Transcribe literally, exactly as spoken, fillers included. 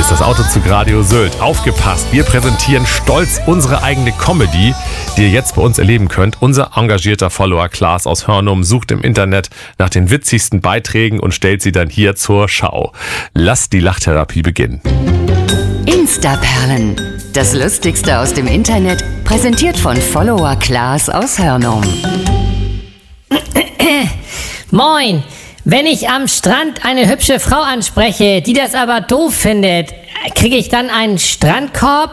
ist das Autozug Radio Sylt. Aufgepasst, wir präsentieren stolz unsere eigene Comedy, die ihr jetzt bei uns erleben könnt. Unser engagierter Follower Klaas aus Hörnum sucht im Internet nach den witzigsten Beiträgen und stellt sie dann hier zur Schau. Lasst die Lachtherapie beginnen. Instaperlen. Das Lustigste aus dem Internet, präsentiert von Follower Klaas aus Hörnum. Moin! Wenn ich am Strand eine hübsche Frau anspreche, die das aber doof findet, kriege ich dann einen Strandkorb?